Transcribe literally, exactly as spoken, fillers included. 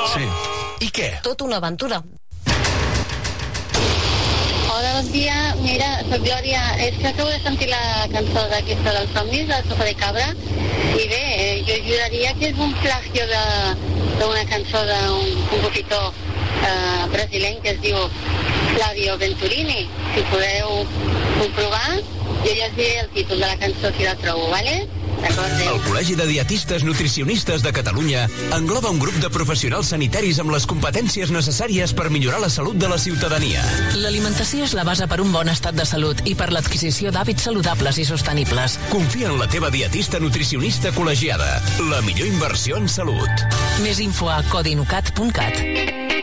Sí. I què? Tot una aventura. Hola, bon dia. Mira, soc Glòria. És que acabo de sentir la cançó d'aquesta dels somnis, del Sofà de Cabra, i bé, eh, jo juraria que és un plagio d'una cançó d'un compositor eh, brasilenc que es diu Flavio Venturini. Si podeu comprovar, jo ja us diré el títol de la cançó si la trobo, vale? El Col·legi de Dietistes Nutricionistes de Catalunya engloba un grup de professionals sanitaris amb les competències necessàries per millorar la salut de la ciutadania. L'alimentació és la base per un bon estat de salut i per l'adquisició d'hàbits saludables i sostenibles. Confia en la teva dietista nutricionista col·legiada. La millor inversió en salut. Més info a codinucat punt cat.